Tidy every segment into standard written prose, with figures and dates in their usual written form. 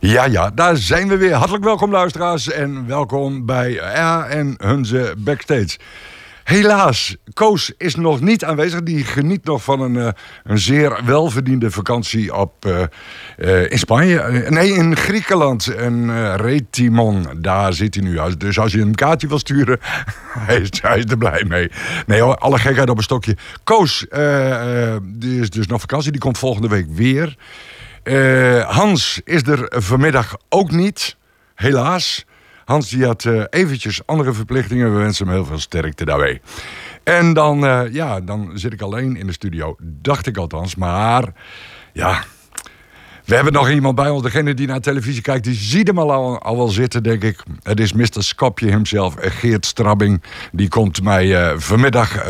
Ja, daar zijn we weer. Hartelijk welkom luisteraars en welkom bij en Hunze Backstage. Helaas, Koos is nog niet aanwezig. Die geniet nog van een zeer welverdiende vakantie in Spanje. Nee, in Griekenland. En Retimon, daar zit hij nu. Dus als je een kaartje wil sturen, hij is er blij mee. Nee hoor, alle gekheid op een stokje. Koos, die is dus nog vakantie. Die komt volgende week weer. Hans is er vanmiddag ook niet, helaas. Hans die had eventjes andere verplichtingen. We wensen hem heel veel sterkte daarbij. En dan zit ik alleen in de studio, dacht ik althans. Maar ja, we hebben nog iemand bij ons. Degene die naar televisie kijkt, die ziet hem al wel zitten, denk ik. Het is Mr. Skopje himself, Geert Strabbing. Die komt mij vanmiddag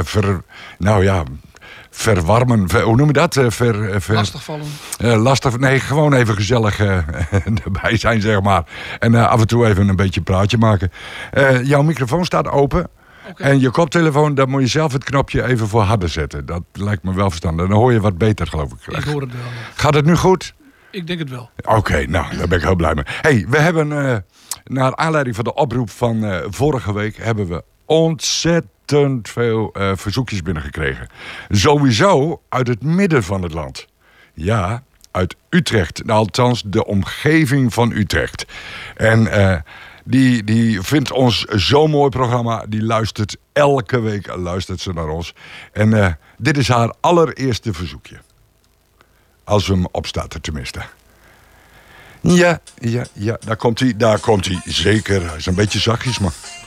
verwarmen, hoe noem je dat? Lastigvallen? Nee, gewoon even gezellig erbij zijn, zeg maar. En af en toe even een beetje praatje maken. Jouw microfoon staat open. Okay. En je koptelefoon, daar moet je zelf het knopje even voor harder zetten. Dat lijkt me wel verstandig. Dan hoor je wat beter, geloof ik. Ik hoor het wel. Gaat het nu goed? Ik denk het wel. Oké, nou, daar ben ik heel blij mee. Hey, we hebben, naar aanleiding van de oproep van vorige week, hebben we ontzettend veel verzoekjes binnengekregen. Sowieso uit het midden van het land. Ja, uit Utrecht. Nou, althans, de omgeving van Utrecht. En die vindt ons zo'n mooi programma. Die luistert elke week ze naar ons. En dit is haar allereerste verzoekje. Als we hem opstarten tenminste. Ja, daar komt hij. Zeker. Hij is een beetje zachtjes, maar...